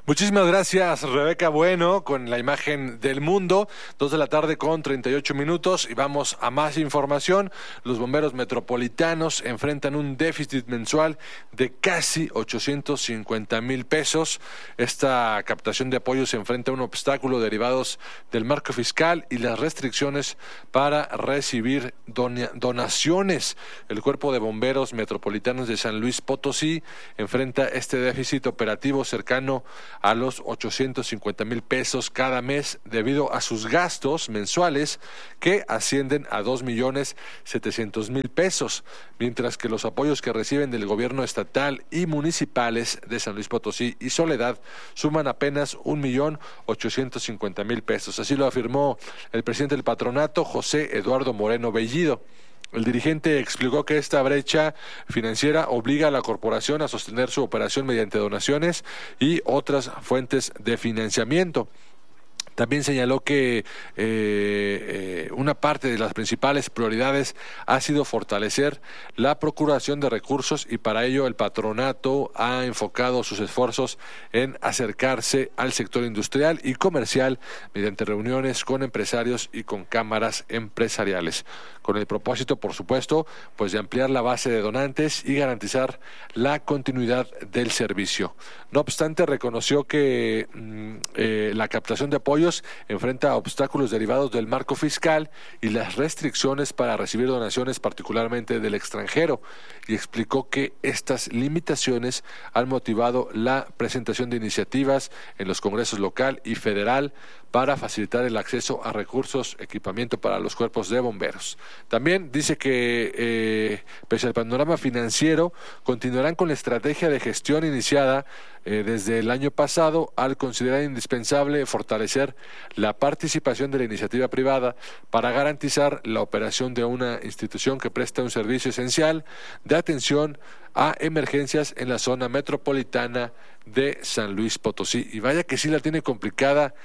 Muchísimas gracias, Rebeca Bueno, con la imagen del mundo. 2 de la tarde con 38 minutos y vamos a más información. Los bomberos metropolitanos enfrentan un déficit mensual de casi 850,000 pesos. Esta captación de apoyo se enfrenta a un obstáculo derivados del marco fiscal y las restricciones para recibir donaciones. El Cuerpo de Bomberos Metropolitanos de San Luis Potosí enfrenta este déficit operativo cercano a los 850,000 pesos cada mes debido a sus gastos mensuales que ascienden a 2,700,000 pesos, mientras que los apoyos que reciben del gobierno estatal y municipales de San Luis Potosí y Soledad suman apenas 1,850,000 pesos. Así lo afirmó el presidente del patronato, José Eduardo Moreno Bellido. El dirigente explicó que esta brecha financiera obliga a la corporación a sostener su operación mediante donaciones y otras fuentes de financiamiento. También señaló que una parte de las principales prioridades ha sido fortalecer la procuración de recursos y para ello el patronato ha enfocado sus esfuerzos en acercarse al sector industrial y comercial mediante reuniones con empresarios y con cámaras empresariales, con el propósito, por supuesto, pues de ampliar la base de donantes y garantizar la continuidad del servicio. No obstante, reconoció que la captación de apoyos enfrenta obstáculos derivados del marco fiscal y las restricciones para recibir donaciones, particularmente del extranjero, y explicó que estas limitaciones han motivado la presentación de iniciativas en los congresos local y federal para facilitar el acceso a recursos, equipamiento para los cuerpos de bomberos. También dice que, pese al panorama financiero, continuarán con la estrategia de gestión iniciada desde el año pasado al considerar indispensable fortalecer la participación de la iniciativa privada para garantizar la operación de una institución que presta un servicio esencial de atención a emergencias en la zona metropolitana de San Luis Potosí. Y vaya que sí la tiene complicada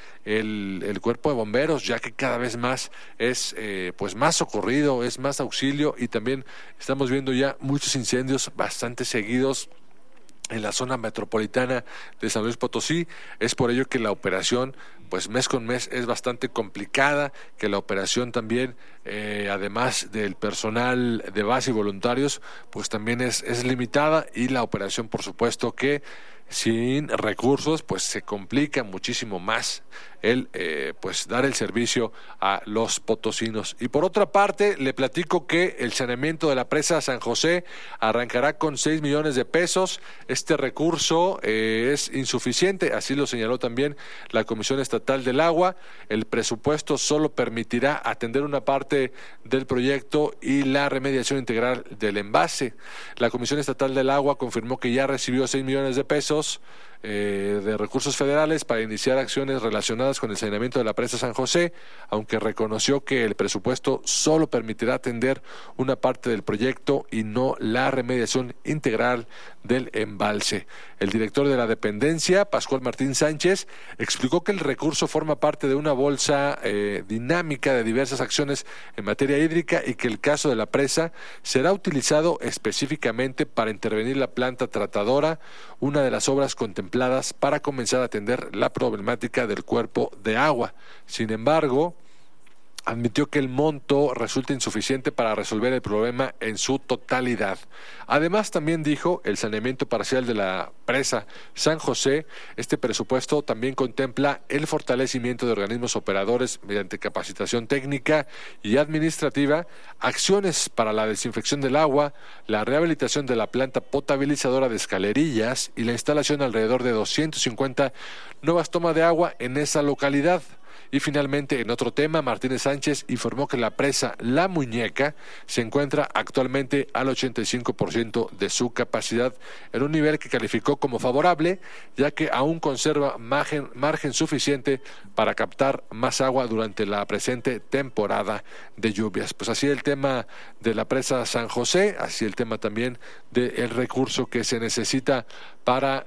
el cuerpo de bomberos, ya que cada vez más es pues más socorrido, es más auxilio y también estamos viendo ya muchos incendios bastante seguidos en la zona metropolitana de San Luis Potosí. Es por ello que la operación, pues mes con mes, es bastante complicada, que la operación también, además del personal de base y voluntarios, pues también es limitada y la operación, por supuesto, que sin recursos, pues se complica muchísimo más el pues dar el servicio a los potosinos. Y por otra parte, le platico que el saneamiento de la presa San José arrancará con 6 millones de pesos. Este recurso es insuficiente, así lo señaló también la Comisión Estatal del Agua. El presupuesto solo permitirá atender una parte del proyecto y la remediación integral del envase. La Comisión Estatal del Agua confirmó que ya recibió 6 millones de pesos de recursos federales para iniciar acciones relacionadas con el saneamiento de la presa San José, aunque reconoció que el presupuesto solo permitirá atender una parte del proyecto y no la remediación integral del embalse. El director de la dependencia, Pascual Martín Sánchez, explicó que el recurso forma parte de una bolsa dinámica de diversas acciones en materia hídrica y que el caso de la presa será utilizado específicamente para intervenir la planta tratadora, una de las obras contempladas para comenzar a atender la problemática del cuerpo de agua. Sin embargo, admitió que el monto resulta insuficiente para resolver el problema en su totalidad. Además, también dijo el saneamiento parcial de la presa San José. Este presupuesto también contempla el fortalecimiento de organismos operadores mediante capacitación técnica y administrativa, acciones para la desinfección del agua, la rehabilitación de la planta potabilizadora de Escalerillas y la instalación alrededor de 250 nuevas tomas de agua en esa localidad. Y finalmente, en otro tema, Martínez Sánchez informó que la presa La Muñeca se encuentra actualmente al 85% de su capacidad, en un nivel que calificó como favorable, ya que aún conserva margen suficiente para captar más agua durante la presente temporada de lluvias. Pues así el tema de la presa San José, así el tema también del recurso que se necesita para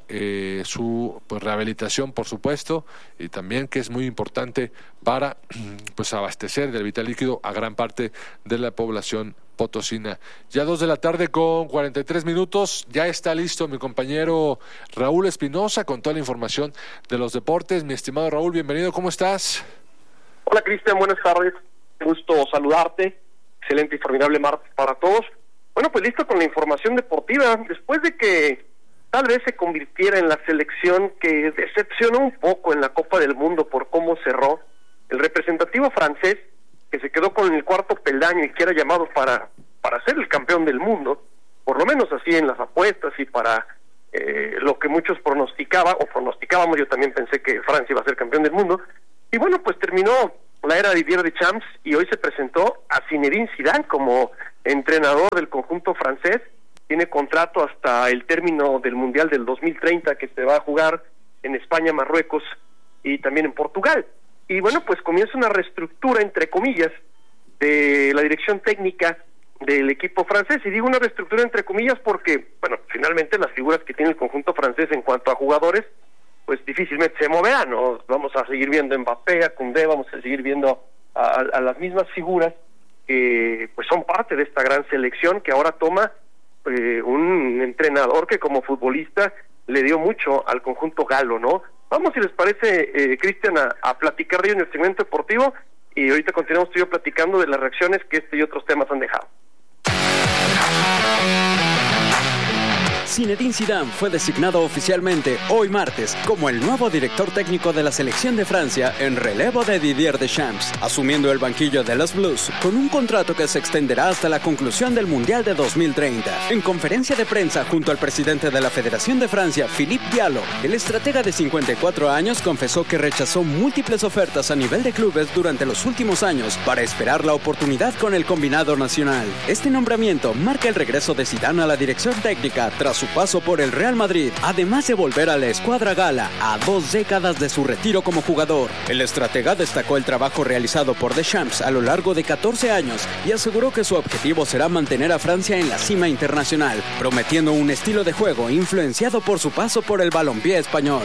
su rehabilitación, por supuesto, y también que es muy importante para pues abastecer del vital líquido a gran parte de la población potosina. Ya 2:43 p.m, ya está listo mi compañero Raúl Espinosa con toda la información de los deportes. Mi estimado Raúl, bienvenido, ¿cómo estás? Hola Cristian, buenas tardes, gusto saludarte, excelente y formidable martes para todos. Bueno, pues listo con la información deportiva, después de que tal vez se convirtiera en la selección que decepcionó un poco en la Copa del Mundo por cómo cerró, el representativo francés, que se quedó con el cuarto peldaño y que era llamado para ser el campeón del mundo, por lo menos así en las apuestas y para lo que muchos pronosticábamos, yo también pensé que Francia iba a ser campeón del mundo, y bueno, pues terminó la era de Didier Deschamps y hoy se presentó a Zinedine Zidane como entrenador del conjunto francés. Tiene contrato hasta el término del Mundial del 2030 que se va a jugar en España, Marruecos y también en Portugal. Y bueno, pues comienza una reestructura, entre comillas, de la dirección técnica del equipo francés. Y digo una reestructura entre comillas porque, bueno, finalmente las figuras que tiene el conjunto francés en cuanto a jugadores, pues difícilmente se moverán, ¿no? Vamos a seguir viendo a Mbappé, a Koundé, vamos a seguir viendo a las mismas figuras que pues son parte de esta gran selección que ahora toma un entrenador que como futbolista le dio mucho al conjunto galo, ¿no? Vamos, si les parece, Cristian, a platicar de ello en el segmento deportivo y ahorita continuamos tú y yo platicando de las reacciones que este y otros temas han dejado. Zinedine Zidane fue designado oficialmente hoy martes como el nuevo director técnico de la selección de Francia en relevo de Didier Deschamps, asumiendo el banquillo de los Blues con un contrato que se extenderá hasta la conclusión del Mundial de 2030. En conferencia de prensa junto al presidente de la Federación de Francia, Philippe Diallo, el estratega de 54 años confesó que rechazó múltiples ofertas a nivel de clubes durante los últimos años para esperar la oportunidad con el combinado nacional. Este nombramiento marca el regreso de Zidane a la dirección técnica tras su paso por el Real Madrid, además de volver a la escuadra gala a 2 décadas de su retiro como jugador. El estratega destacó el trabajo realizado por Deschamps a lo largo de 14 años y aseguró que su objetivo será mantener a Francia en la cima internacional, prometiendo un estilo de juego influenciado por su paso por el balompié español.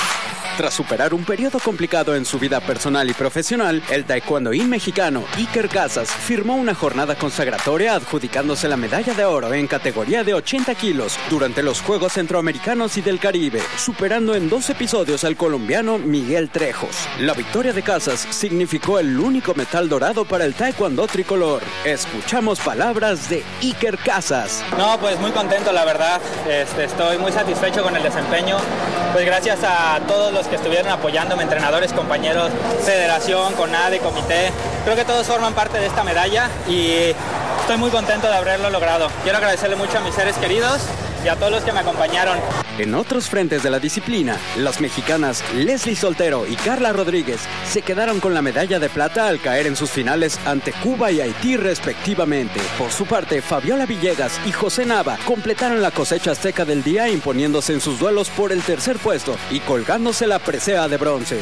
Tras superar un periodo complicado en su vida personal y profesional, el taekwondoín mexicano Iker Casas firmó una jornada consagratoria adjudicándose la medalla de oro en categoría de 80 kilos durante los Juegos Centroamericanos y del Caribe, superando en 2 episodios al colombiano Miguel Trejos. La victoria de Casas significó el único metal dorado para el taekwondo tricolor. Escuchamos palabras de Iker Casas. No, pues muy contento, la verdad. Estoy muy satisfecho con el desempeño. Pues gracias a todos los que estuvieron apoyándome, entrenadores, compañeros, federación, CONADE, comité. Creo que todos forman parte de esta medalla y estoy muy contento de haberlo logrado. Quiero agradecerle mucho a mis seres queridos y a todos los que me acompañaron. En otros frentes de la disciplina, las mexicanas Leslie Soltero y Carla Rodríguez se quedaron con la medalla de plata al caer en sus finales ante Cuba y Haití respectivamente. Por su parte, Fabiola Villegas y José Nava completaron la cosecha azteca del día imponiéndose en sus duelos por el tercer puesto y colgándose la presea de bronce.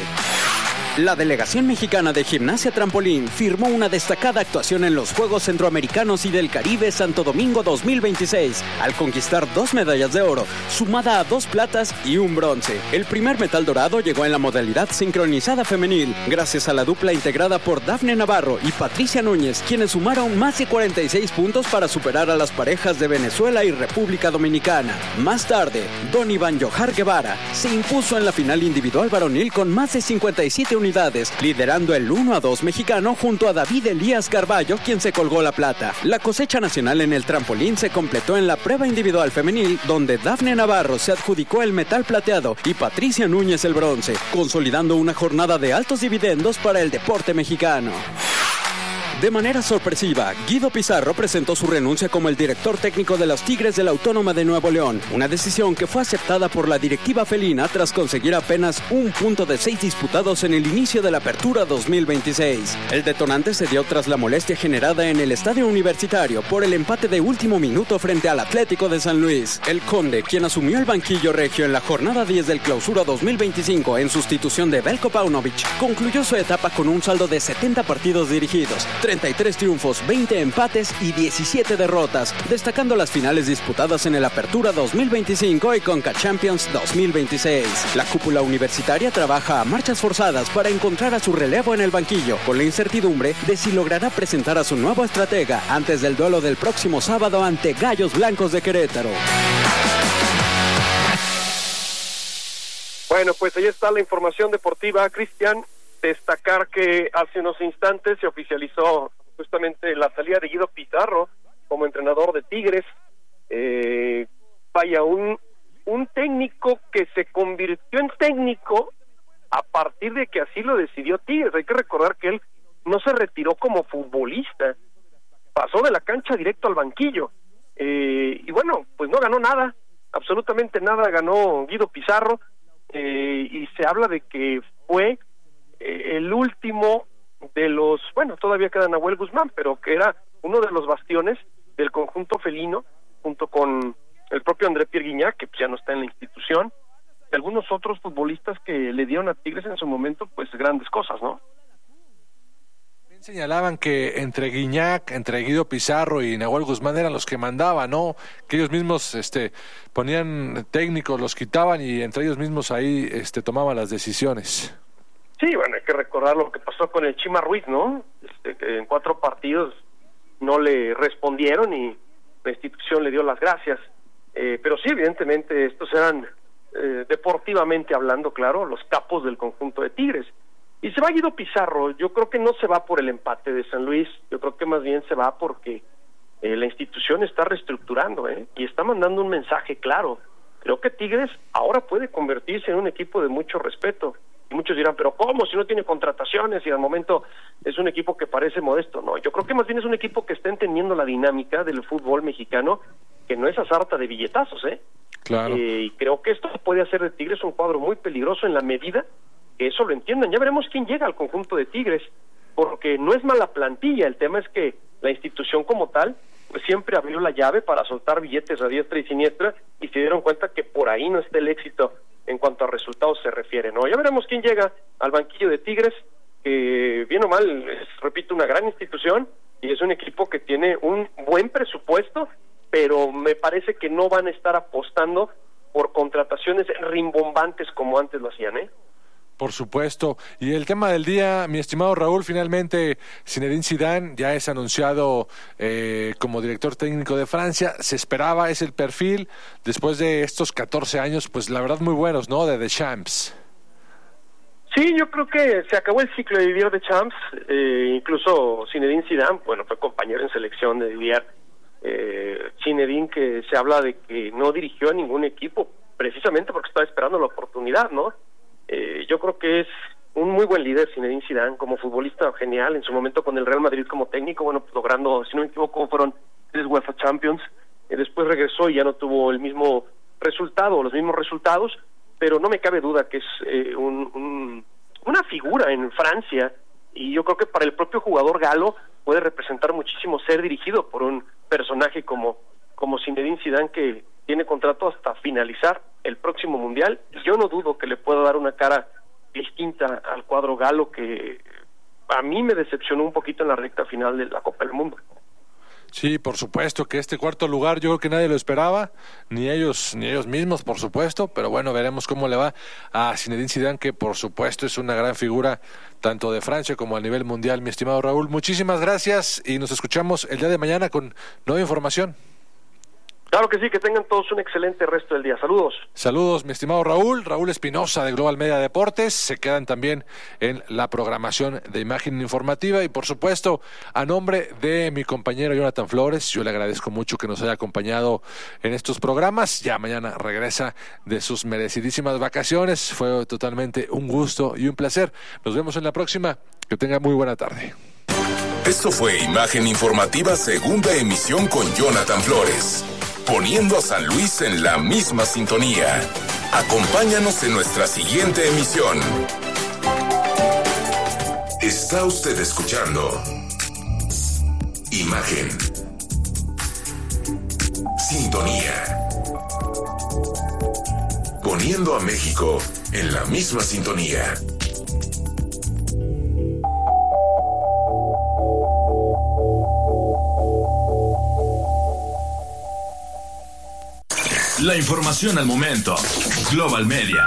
La delegación mexicana de gimnasia trampolín firmó una destacada actuación en los Juegos Centroamericanos y del Caribe Santo Domingo 2026, al conquistar 2 medallas de oro, sumada a 2 platas y un bronce. El primer metal dorado llegó en la modalidad sincronizada femenil, gracias a la dupla integrada por Dafne Navarro y Patricia Núñez, quienes sumaron más de 46 puntos para superar a las parejas de Venezuela y República Dominicana. Más tarde, Don Iván Johar Guevara se impuso en la final individual varonil con más de 57 unidades, liderando el 1-2 mexicano junto a David Elías Carballo, quien se colgó la plata. La cosecha nacional en el trampolín se completó en la prueba individual femenil, donde Dafne Navarro se adjudicó el metal plateado y Patricia Núñez el bronce, consolidando una jornada de altos dividendos para el deporte mexicano. De manera sorpresiva, Guido Pizarro presentó su renuncia como el director técnico de los Tigres de la Autónoma de Nuevo León, una decisión que fue aceptada por la directiva felina tras conseguir apenas 1 punto de 6 disputados en el inicio de la apertura 2026. El detonante se dio tras la molestia generada en el estadio universitario por el empate de último minuto frente al Atlético de San Luis. El Conde, quien asumió el banquillo regio en la jornada 10 del Clausura 2025 en sustitución de Veljko Paunovic, concluyó su etapa con un saldo de 70 partidos dirigidos, 33 triunfos, 20 empates y 17 derrotas, destacando las finales disputadas en el Apertura 2025 y Conca Champions 2026. La cúpula universitaria trabaja a marchas forzadas para encontrar a su relevo en el banquillo, con la incertidumbre de si logrará presentar a su nuevo estratega antes del duelo del próximo sábado ante Gallos Blancos de Querétaro. Bueno, pues ahí está la información deportiva, Cristian. Destacar que hace unos instantes se oficializó justamente la salida de Guido Pizarro como entrenador de Tigres. Vaya, un técnico que se convirtió en técnico a partir de que así lo decidió Tigres. Hay que recordar que él no se retiró como futbolista, pasó de la cancha directo al banquillo. Y bueno, pues no ganó nada, absolutamente nada ganó Guido Pizarro. Y se habla de que fue el último de los, bueno, todavía queda Nahuel Guzmán, pero que era uno de los bastiones del conjunto felino, junto con el propio André Pierre Guignac, que ya no está en la institución, y algunos otros futbolistas que le dieron a Tigres en su momento, pues grandes cosas, ¿no? Señalaban que entre Guignac, entre Guido Pizarro y Nahuel Guzmán eran los que mandaban, ¿no? Que ellos mismos ponían técnicos, los quitaban y entre ellos mismos ahí tomaban las decisiones. Sí, bueno, hay que recordar lo que pasó con el Chima Ruiz, ¿no? Que en 4 partidos no le respondieron y la institución le dio las gracias. Pero sí, evidentemente, estos eran, deportivamente hablando, claro, los capos del conjunto de Tigres. Y se va Guido Pizarro. Yo creo que no se va por el empate de San Luis, yo creo que más bien se va porque la institución está reestructurando, y está mandando un mensaje claro. Creo que Tigres ahora puede convertirse en un equipo de mucho respeto. Y muchos dirán, pero ¿cómo? Si no tiene contrataciones y al momento es un equipo que parece modesto. No, yo creo que más bien es un equipo que está entendiendo la dinámica del fútbol mexicano, que no es a sarta de billetazos, Claro. Y creo que esto puede hacer de Tigres un cuadro muy peligroso en la medida que eso lo entiendan. Ya veremos quién llega al conjunto de Tigres, porque no es mala plantilla, el tema es que la institución como tal pues siempre abrió la llave para soltar billetes a diestra y siniestra y se dieron cuenta que por ahí no está el éxito en cuanto a resultados se refiere, ¿no? Ya veremos quién llega al banquillo de Tigres, que bien o mal es, repito, una gran institución y es un equipo que tiene un buen presupuesto, pero me parece que no van a estar apostando por contrataciones rimbombantes como antes lo hacían, Por supuesto. Y el tema del día, mi estimado Raúl, finalmente Zinedine Zidane ya es anunciado como director técnico de Francia. Se esperaba, es el perfil, después de estos 14 años, pues la verdad muy buenos, ¿no? De Deschamps. Sí, yo creo que se acabó el ciclo de Didier Deschamps. Incluso Zinedine Zidane, bueno, fue compañero en selección de Didier. Zinedine, que se habla de que no dirigió a ningún equipo, precisamente porque estaba esperando la oportunidad, ¿no? Yo creo que es un muy buen líder Zinedine Zidane, como futbolista genial, en su momento con el Real Madrid como técnico, bueno, pues logrando, si no me equivoco, fueron 3 UEFA Champions, después regresó y ya no tuvo el mismo resultado, los mismos resultados, pero no me cabe duda que es una figura en Francia, y yo creo que para el propio jugador galo puede representar muchísimo ser dirigido por un personaje como Zinedine Zidane, que tiene contrato hasta finalizar el próximo Mundial, y yo no dudo que le pueda dar una cara distinta al cuadro galo, que a mí me decepcionó un poquito en la recta final de la Copa del Mundo. Sí, por supuesto que este cuarto lugar yo creo que nadie lo esperaba, ni ellos mismos, por supuesto, pero bueno, veremos cómo le va a Zinedine Zidane, que por supuesto es una gran figura tanto de Francia como a nivel mundial. Mi estimado Raúl, muchísimas gracias y nos escuchamos el día de mañana con nueva información. Claro que sí, que tengan todos un excelente resto del día. Saludos. Saludos, mi estimado Raúl Espinosa de Global Media Deportes. Se quedan también en la programación de Imagen Informativa y por supuesto, a nombre de mi compañero Jonathan Flores, yo le agradezco mucho que nos haya acompañado en estos programas. Ya mañana regresa de sus merecidísimas vacaciones. Fue totalmente un gusto y un placer. Nos vemos en la próxima. Que tenga muy buena tarde. Esto fue Imagen Informativa, segunda emisión con Jonathan Flores. Poniendo a San Luis en la misma sintonía. Acompáñanos en nuestra siguiente emisión. Está usted escuchando Imagen. Sintonía. Poniendo a México en la misma sintonía. La información al momento. Global Media.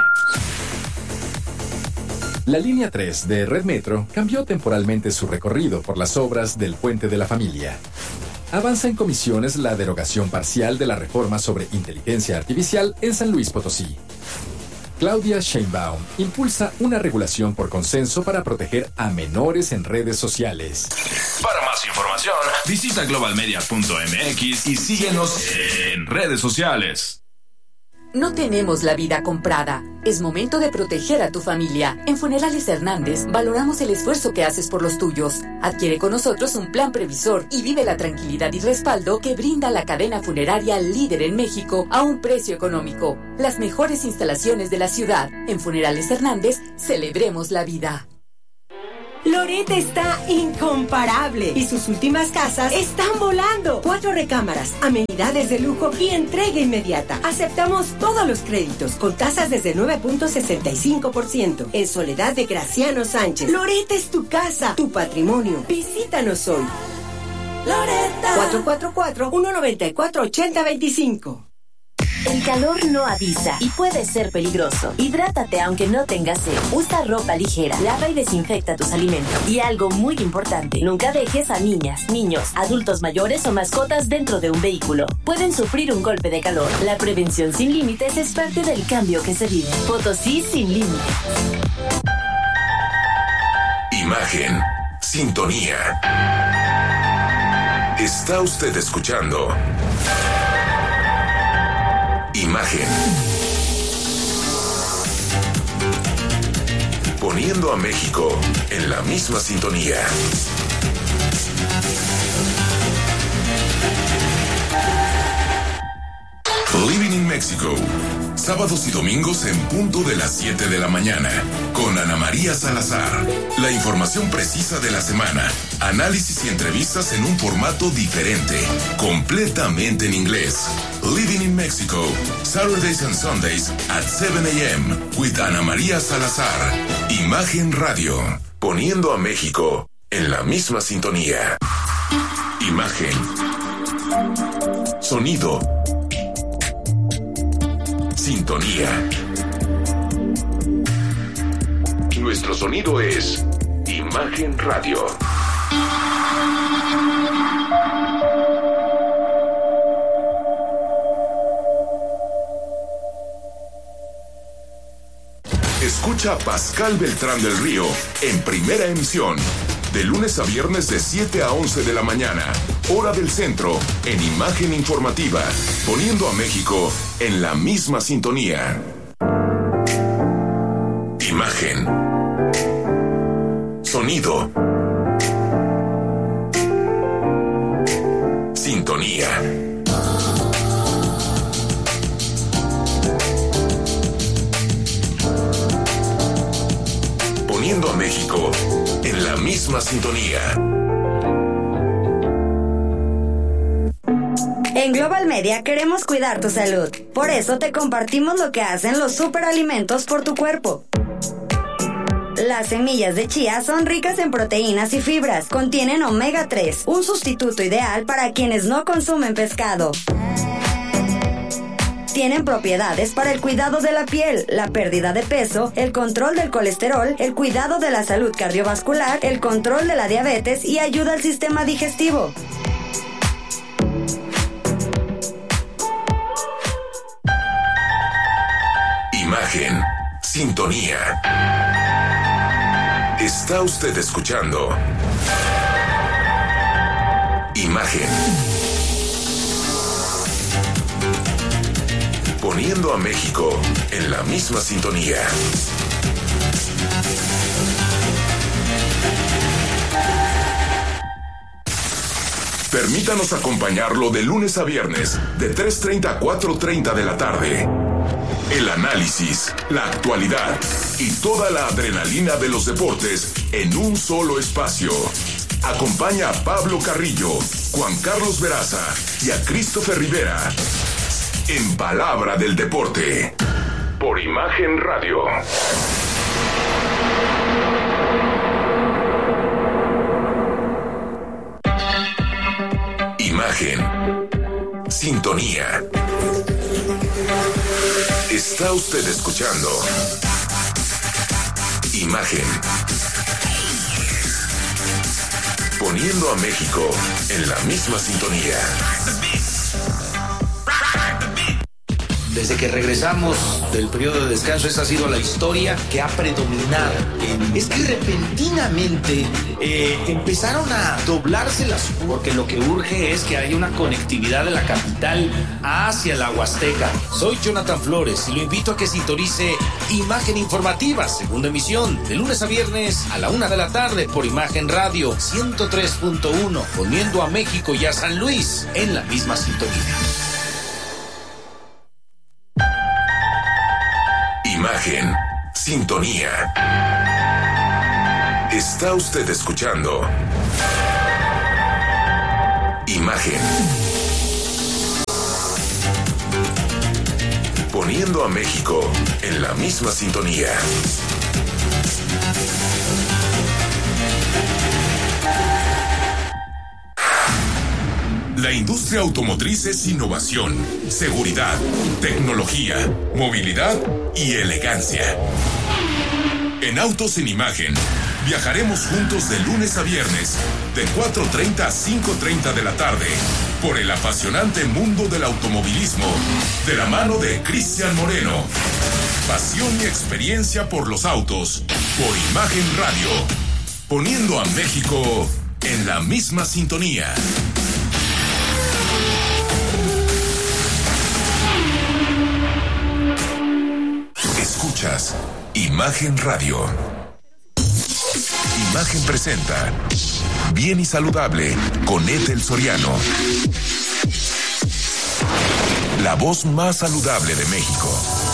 La línea 3 de Red Metro cambió temporalmente su recorrido por las obras del Puente de la Familia. Avanza en comisiones la derogación parcial de la reforma sobre inteligencia artificial en San Luis Potosí. Claudia Sheinbaum impulsa una regulación por consenso para proteger a menores en redes sociales. Para más información, visita globalmedia.mx y síguenos en redes sociales. No tenemos la vida comprada. Es momento de proteger a tu familia. En Funerales Hernández valoramos el esfuerzo que haces por los tuyos. Adquiere con nosotros un plan previsor y vive la tranquilidad y respaldo que brinda la cadena funeraria líder en México a un precio económico. Las mejores instalaciones de la ciudad. En Funerales Hernández, celebremos la vida. Loret está incomparable y sus últimas casas están volando. 4 recámaras, amenidades de lujo y entrega inmediata. Aceptamos todos los créditos con tasas desde 9.65%. En Soledad de Graciano Sánchez. Loret es tu casa, tu patrimonio. Visítanos hoy. Loretta. 444-194-8025. El calor no avisa y puede ser peligroso. Hidrátate aunque no tengas sed. Usa ropa ligera, lava y desinfecta tus alimentos. Y algo muy importante, nunca dejes a niñas, niños, adultos mayores o mascotas dentro de un vehículo. Pueden sufrir un golpe de calor. La prevención sin límites es parte del cambio que se vive. Potosí sin límites. Imagen, sintonía. Está usted escuchando Imagen. Poniendo a México en la misma sintonía. Living in Mexico. Sábados y domingos en punto de las 7 de la mañana. Con Ana María Salazar. La información precisa de la semana. Análisis y entrevistas en un formato diferente. Completamente en inglés. Living in Mexico. Saturdays and Sundays at 7 a.m. with Ana María Salazar. Imagen Radio. Poniendo a México en la misma sintonía. Imagen. Sonido. Sintonía. Nuestro sonido es Imagen Radio. Escucha a Pascal Beltrán del Río en Primera Emisión, de lunes a viernes de 7 a 11 de la mañana, hora del centro, en Imagen Informativa, poniendo a México en la misma sintonía. Imagen. Sonido. Sintonía. Poniendo a México en la misma sintonía. En Global Media queremos cuidar tu salud. Por eso te compartimos lo que hacen los superalimentos por tu cuerpo. Las semillas de chía son ricas en proteínas y fibras. Contienen omega 3, un sustituto ideal para quienes no consumen pescado. Tienen propiedades para el cuidado de la piel, la pérdida de peso, el control del colesterol, el cuidado de la salud cardiovascular, el control de la diabetes y ayuda al sistema digestivo. Imagen. Sintonía. Está usted escuchando Imagen. Poniendo a México en la misma sintonía. Permítanos acompañarlo de lunes a viernes, de 3:30 a 4:30 de la tarde. El análisis, la actualidad y toda la adrenalina de los deportes en un solo espacio. Acompaña a Pablo Carrillo, Juan Carlos Veraza y a Christopher Rivera en Palabra del Deporte por Imagen Radio. Imagen. Sintonía. Está usted escuchando Imagen. Poniendo a México en la misma sintonía. Desde que regresamos del periodo de descanso, esa ha sido la historia que ha predominado. Es que repentinamente empezaron a doblarse las curvas, porque lo que urge es que haya una conectividad de la capital hacia la Huasteca. Soy Jonathan Flores y lo invito a que sintonice Imagen Informativa, segunda emisión, de lunes a viernes a la 1 de la tarde por Imagen Radio 103.1, poniendo a México y a San Luis en la misma sintonía. Imagen, sintonía. Está usted escuchando Imagen. Poniendo a México en la misma sintonía. La industria automotriz es innovación, seguridad, tecnología, movilidad y elegancia. En Autos en Imagen, viajaremos juntos de lunes a viernes, de 4:30 a 5:30 de la tarde, por el apasionante mundo del automovilismo, de la mano de Cristian Moreno. Pasión y experiencia por los autos, por Imagen Radio, poniendo a México en la misma sintonía. Escuchas Imagen Radio. Imagen presenta Bien y Saludable con Ethel Soriano. La voz más saludable de México.